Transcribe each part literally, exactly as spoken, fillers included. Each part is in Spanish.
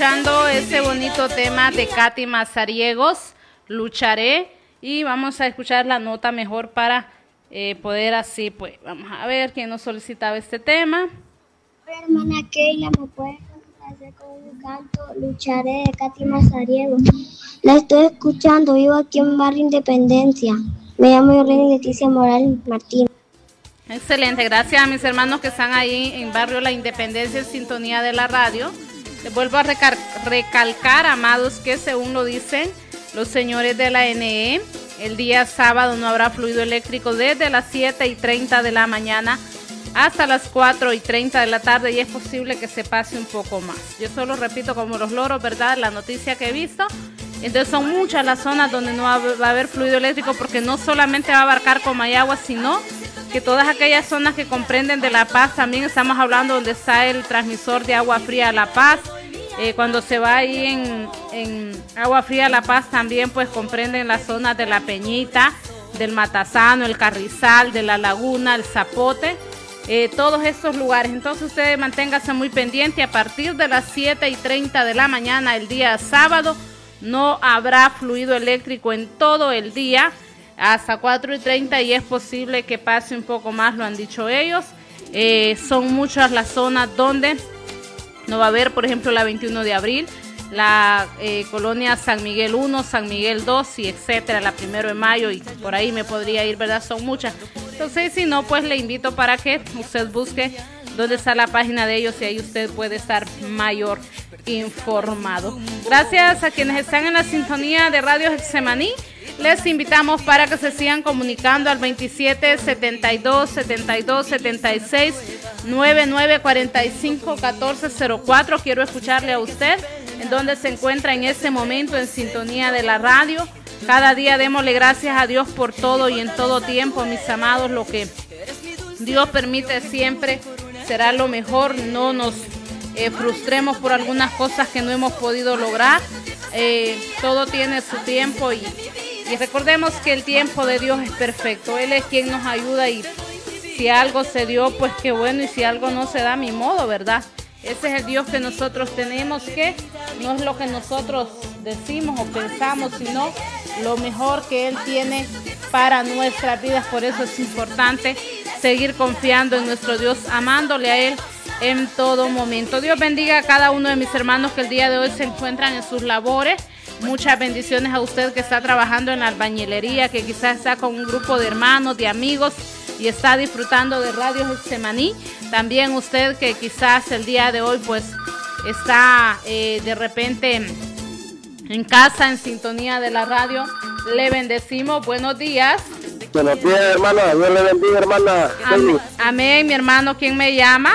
escuchando ese bonito tema de Katy Mazariegos, Lucharé, y vamos a escuchar la nota mejor para eh, poder así, pues, vamos a ver quién nos solicitaba este tema. Hermana Keila, ¿me puedes hacer con un canto Lucharé de Katy Mazariegos? La estoy escuchando, vivo aquí en Barrio Independencia. Me llamo Yorlene Leticia Morales Martín. Excelente, gracias a mis hermanos que están ahí en Barrio La Independencia en sintonía de la radio. Les vuelvo a recal- recalcar, amados, que según lo dicen los señores de la N E, el día sábado no habrá fluido eléctrico desde las siete y treinta de la mañana hasta las cuatro y treinta de la tarde, y es posible que se pase un poco más. Yo solo repito como los loros, ¿verdad? La noticia que he visto. Entonces son muchas las zonas donde no va a haber fluido eléctrico, porque no solamente va a abarcar Comayagua, sino que todas aquellas zonas que comprenden de La Paz, también estamos hablando donde está el transmisor de agua fría a La Paz. Eh, cuando se va ahí en, en agua fría a La Paz, también pues comprenden las zonas de La Peñita, del Matasano, el Carrizal, de La Laguna, el Zapote, eh, todos estos lugares. Entonces ustedes manténganse muy pendientes. A partir de las siete y treinta de la mañana el día sábado no habrá fluido eléctrico en todo el día hasta cuatro y treinta, y es posible que pase un poco más, lo han dicho ellos. Eh, son muchas las zonas donde no va a haber, por ejemplo, la veintiuno de abril, la eh, colonia San Miguel uno, San Miguel dos y etcétera, la primero de mayo, y por ahí me podría ir, ¿verdad? Son muchas. Entonces, si no, pues le invito para que usted busque dónde está la página de ellos y ahí usted puede estar mayor informado. Gracias a quienes están en la sintonía de Radio Getsemaní. Les invitamos para que se sigan comunicando al veintisiete setenta y dos setenta y dos setenta y seis noventa y nueve cuarenta y cinco catorce cero cuatro. Quiero escucharle a usted en donde se encuentra en este momento en sintonía de la radio. Cada día démosle gracias a Dios por todo y en todo tiempo, mis amados. Lo que Dios permite siempre será lo mejor. No nos eh, frustremos por algunas cosas que no hemos podido lograr. Eh, todo tiene su tiempo, y, y recordemos que el tiempo de Dios es perfecto. Él es quien nos ayuda, y si algo se dio, pues qué bueno, y si algo no se da, mi modo, ¿verdad? Ese es el Dios que nosotros tenemos, que no es lo que nosotros decimos o pensamos, sino lo mejor que Él tiene para nuestras vidas. Por eso es importante seguir confiando en nuestro Dios, amándole a Él en todo momento. Dios bendiga a cada uno de mis hermanos que el día de hoy se encuentran en sus labores. Muchas bendiciones a usted que está trabajando en la albañilería, que quizás está con un grupo de hermanos, de amigos, y está disfrutando de Radio Getsemaní. También usted que quizás el día de hoy pues está eh, de repente en casa en sintonía de la radio, le bendecimos. Buenos días. Buenos días, hermana. Dios le bendiga, hermana. Amén, amén, mi hermano. ¿Quién me llama?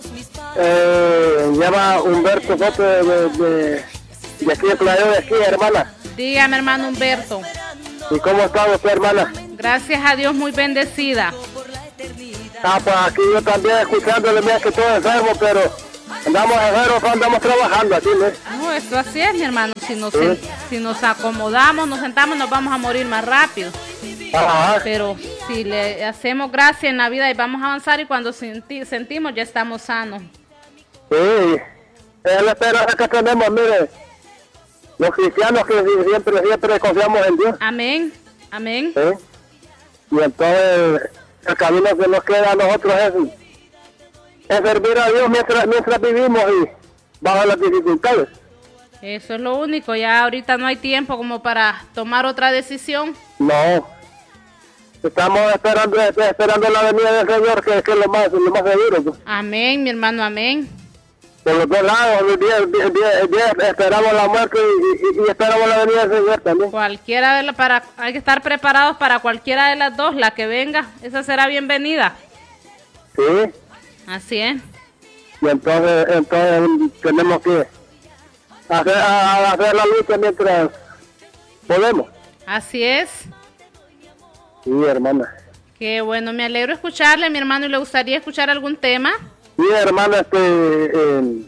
Eh, llama Humberto Soto de, de, de, de aquí de Playa de aquí, hermana. Dígame, hermano Humberto. ¿Y cómo está usted, hermana? Gracias a Dios, muy bendecida. Ah, pues aquí yo también escuchándole, mira que todo enfermo, pero andamos enfermos, andamos trabajando aquí, ¿no? No, esto así es, mi hermano. Si nos, ¿Sí? sen- si nos acomodamos, nos sentamos, nos vamos a morir más rápido. Ajá. Pero si le hacemos gracia en la vida y vamos a avanzar, y cuando senti- sentimos ya estamos sanos. Sí, es la esperanza que tenemos, mire, los cristianos que siempre, siempre confiamos en Dios. Amén, amén. ¿Sí? Y entonces el camino que nos queda a nosotros es, es servir a Dios mientras, mientras vivimos y bajo las dificultades. Eso es lo único. Ya ahorita no hay tiempo como para tomar otra decisión. No, estamos esperando esperando la venida del Señor, que, que es lo más, lo más seguro. Pues. Amén, mi hermano, amén. Por los dos lados, el día, el día, el día, el día esperamos la muerte y, y, y esperamos la venida del Señor también. Cualquiera de las, para, hay que estar preparados para cualquiera de las dos, la que venga, esa será bienvenida. Sí, Así es. y entonces, entonces tenemos que hacer, a, hacer la lucha mientras podemos. Así es. Sí, hermana. Qué bueno, me alegro escucharle, mi hermano, y le gustaría escuchar algún tema. Sí, hermana, este, eh,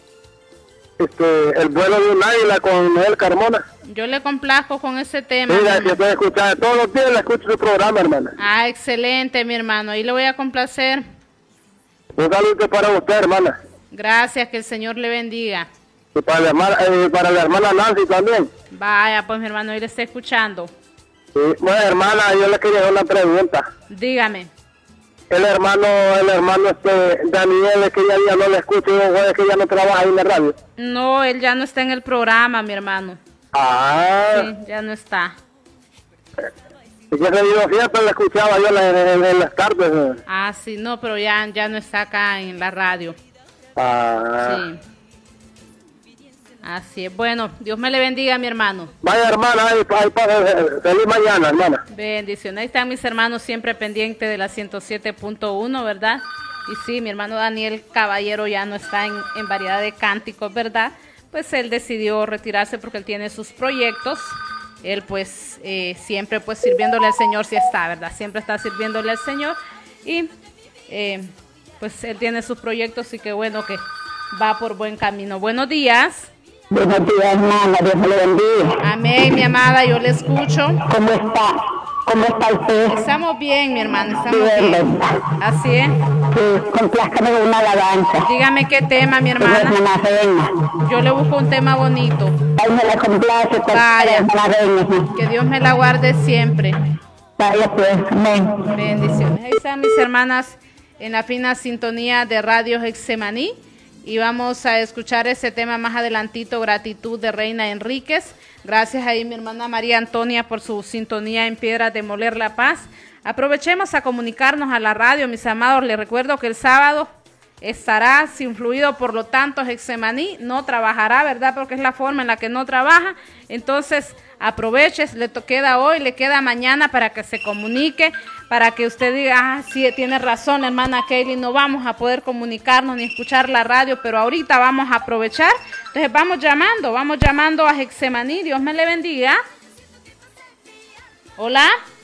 este, el vuelo de un águila con Noel Carmona. Yo le complazco con ese tema. Mira, mi que hermano. estoy escuchando, todos los días le escucho su programa, hermana. Ah, excelente, mi hermano, ahí le voy a complacer. Un saludo para usted, hermana. Gracias, que el Señor le bendiga. Sí, Y para la hermana, eh, para la hermana Nancy también. Vaya, pues mi hermano, él está escuchando. Sí, bueno, hermana, yo le quería hacer una pregunta. Dígame. El hermano, el hermano este Daniel, es que ya, ya no le escucho, es que ya no trabaja ahí en la radio. No, él ya no está en el programa, mi hermano. Ah. Sí, ya no está. Es que se dio siempre le escuchaba yo en, en, en las tardes. Ah, sí, no, pero ya, ya no está acá en la radio. Ah. Sí. Así es. Bueno, Dios me le bendiga, mi hermano. Vaya, hermana, ahí, ahí, ahí, feliz mañana, hermana. Bendiciones. Ahí están mis hermanos siempre pendientes de la ciento siete punto uno, ¿verdad? Y sí, mi hermano Daniel Caballero ya no está en, en variedad de cánticos, ¿verdad? Pues él decidió retirarse porque él tiene sus proyectos. Él pues eh, siempre pues sirviéndole al Señor sí está, ¿verdad? Siempre está sirviéndole al Señor. Y eh, pues él tiene sus proyectos y qué bueno que va por buen camino. Buenos días. Buenos días, hermana, Dios me le bendiga. Amén, mi amada, yo le escucho. ¿Cómo está? ¿Cómo está usted? Estamos bien, mi hermana, estamos bien. bien. Así es. Sí, complázcame con una alabanza. Dígame qué tema, mi hermana. Hermana Reina. Yo le busco un tema bonito. Ay, me la complace. Vaya. Hermana Reina. Que Dios me la guarde siempre. Vaya pues, amén. Bendiciones. Ahí están mis hermanas en la fina sintonía de Radio Getsemaní. Y vamos a escuchar ese tema más adelantito, gratitud de Reina Enríquez. Gracias ahí mi hermana María Antonia por su sintonía en Piedras de Moler La Paz. Aprovechemos a comunicarnos a la radio, mis amados. Les recuerdo que el sábado estará sin fluido, por lo tanto Getsemaní no trabajará, ¿verdad? Porque es la forma en la que no trabaja. Entonces aproveche, le queda hoy, le queda mañana para que se comunique, para que usted diga, ah, sí, tiene razón, hermana Kelly, no vamos a poder comunicarnos ni escuchar la radio, pero ahorita vamos a aprovechar. Entonces vamos llamando, vamos llamando a Getsemaní. Dios me le bendiga. Hola.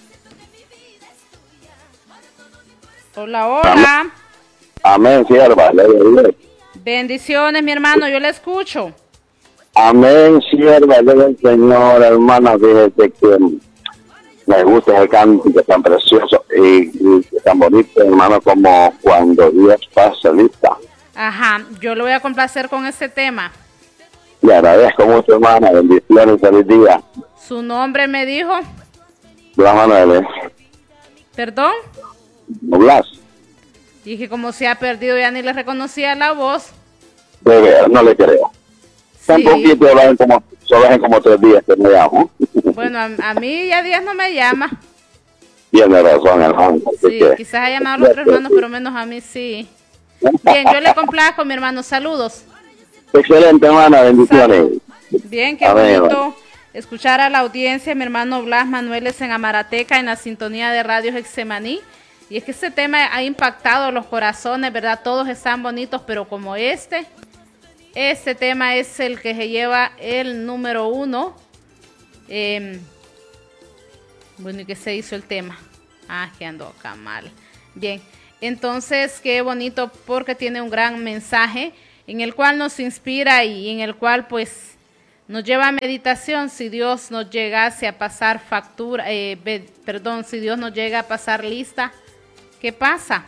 Hola, hola. Amén, sierva. Bendiciones, mi hermano, yo le escucho. Amén, sierva del Señor, hermana, fíjate que me gusta ese cántico tan precioso y, y tan bonito, hermano, como cuando Dios pasa lista. Ajá, yo lo voy a complacer con ese tema. Le agradezco mucho, hermana, bendiciones, feliz día. Su nombre me dijo. Blas Manuel. ¿Perdón? Blas. Dije, como se ha perdido, ya ni le reconocía la voz. De ver, no le creo. Tan Sí. poquito, lo ven como, solo ven como tres días que me llamo. Bueno, a, a mí ya días no me llama. Tiene razón, hermano. Sí, quizás ha llamado a los otros hermanos, pero menos a mí sí. Bien, yo le complazco, mi hermano. Saludos. Excelente, hermana, bendiciones. Salud. Bien, qué Amén, bonito hermano. escuchar a la audiencia. Mi hermano Blas Manueles en Amarateca, en la sintonía de Radio Getsemaní. Y es que este tema ha impactado los corazones, ¿verdad? Todos están bonitos, pero como este, este tema es el que se lleva el número uno. Eh, bueno, ¿y qué se hizo el tema? Ah, que ando acá mal. Bien, entonces qué bonito porque tiene un gran mensaje en el cual nos inspira y en el cual pues nos lleva a meditación. Si Dios nos llegase a pasar factura, eh, be, perdón, si Dios nos llega a pasar lista, ¿qué pasa?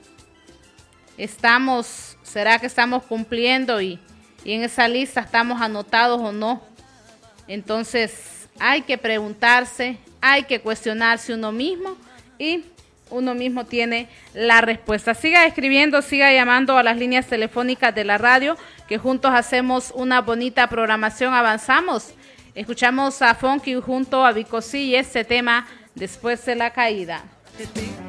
Estamos, ¿será que estamos cumpliendo y, y en esa lista estamos anotados o no? Entonces hay que preguntarse, hay que cuestionarse uno mismo y uno mismo tiene la respuesta. Siga escribiendo, siga llamando a las líneas telefónicas de la radio, que juntos hacemos una bonita programación, avanzamos. Escuchamos a Funky junto a Vicosí y este tema, Después de la Caída.